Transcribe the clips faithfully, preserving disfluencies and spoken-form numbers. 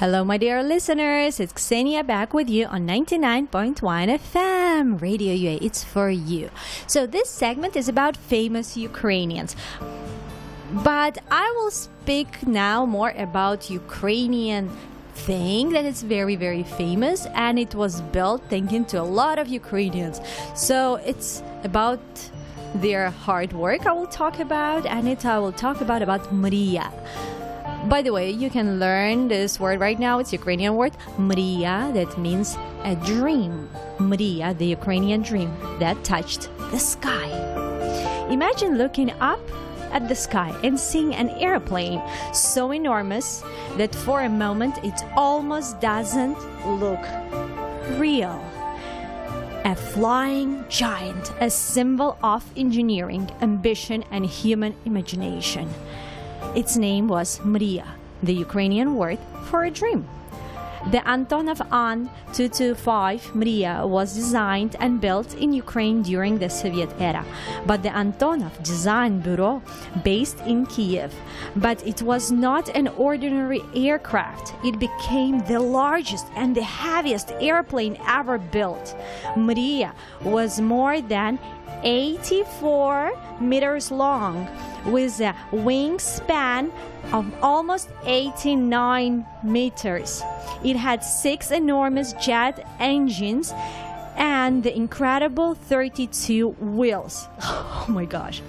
Hello, my dear listeners. It's Ksenia back with you on ninety-nine point one F M. Radio U A, it's for you. So this segment is about famous Ukrainians. But I will speak now more about Ukrainian thing that is very, very famous, and it was built thanking to a lot of Ukrainians. So it's about their hard work I will talk about, and it I will talk about about Mriya. By the way, you can learn this word right now. It's Ukrainian word Mriya, that means a dream. Mriya, the Ukrainian dream that touched the sky. Imagine looking up at the sky and seeing an airplane so enormous that for a moment it almost doesn't look real. A flying giant, a symbol of engineering, ambition, and human imagination. Its name was Mriya, the Ukrainian word for a dream. The Antonov An two twenty-five Mriya was designed and built in Ukraine during the Soviet era, but the Antonov Design Bureau based in Kiev. But it was not an ordinary aircraft. It became the largest and the heaviest airplane ever built. Mriya was more than eighty-four meters long, with a wingspan of almost eighty-nine meters. It had six enormous jet engines and the incredible thirty-two wheels. Oh my gosh.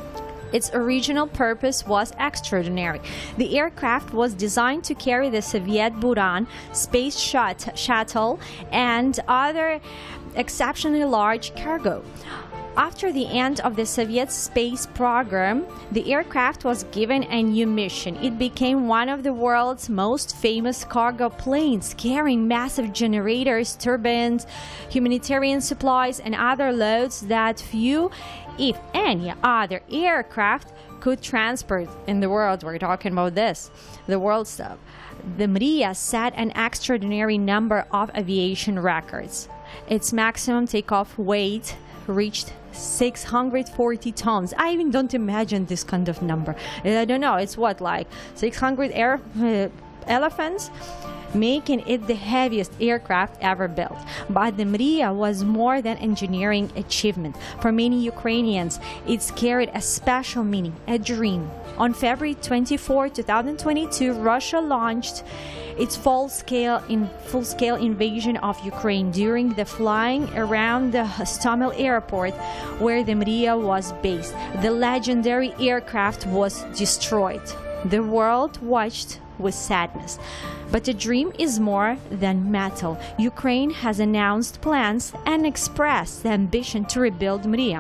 Its original purpose was extraordinary. The aircraft was designed to carry the Soviet Buran space shut- shuttle and other exceptionally large cargo. After the end of the Soviet space program, the aircraft was given a new mission. It became one of the world's most famous cargo planes, carrying massive generators, turbines, humanitarian supplies, and other loads that few, if any, other aircraft could transport in the world. We're talking about this, the world stuff. The Mriya set an extraordinary number of aviation records. Its maximum takeoff weight reached six hundred forty tons. I even don't imagine this kind of number. I don't know, it's what, like six hundred air, uh, elephants? Making it the heaviest aircraft ever built. But the Mriya was more than engineering achievement. For many Ukrainians, it's carried a special meaning, a dream. On February twenty-fourth, twenty twenty-two, Russia launched its full-scale in full-scale invasion of Ukraine during the flying around the Hostomel airport where the Mriya was based. The legendary aircraft was destroyed. The world watched with sadness. But a dream is more than metal. Ukraine has announced plans and expressed the ambition to rebuild Mriya.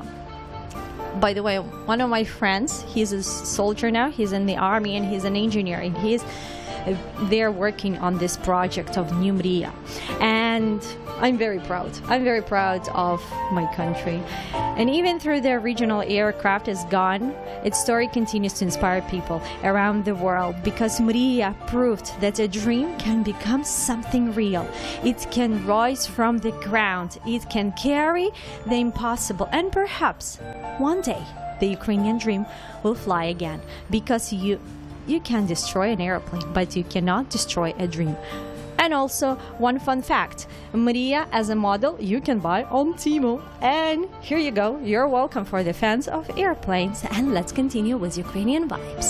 By the way, one of my friends, he's a soldier now, he's in the army and he's an engineer, and he's they're working on this project of New Mriya. And I'm very proud. I'm very proud of my country. And even though the original aircraft is gone, its story continues to inspire people around the world, because Mriya proved that a dream can become something real. It can rise from the ground. It can carry the impossible. And perhaps one day the Ukrainian dream will fly again, because you You can destroy an airplane, but you cannot destroy a dream. And also, one fun fact, Mriya as a model you can buy on Temu. And here you go, you're welcome for the fans of airplanes. And let's continue with Ukrainian vibes.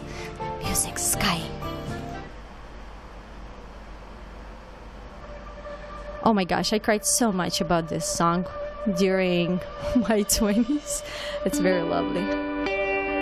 Music Sky. Oh my gosh, I cried so much about this song during my twenties. It's very lovely.